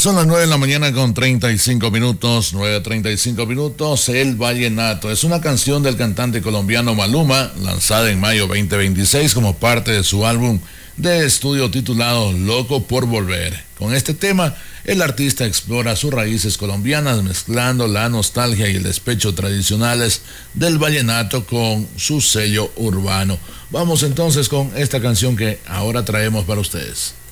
Son las 9 de la mañana con 35 minutos, 9:35 minutos. El Vallenato es una canción del cantante colombiano Maluma, lanzada en mayo 2026 como parte de su álbum de estudio titulado Loco por Volver. Con este tema, el artista explora sus raíces colombianas, mezclando la nostalgia y el despecho tradicionales del vallenato con su sello urbano. Vamos entonces con esta canción que ahora traemos para ustedes.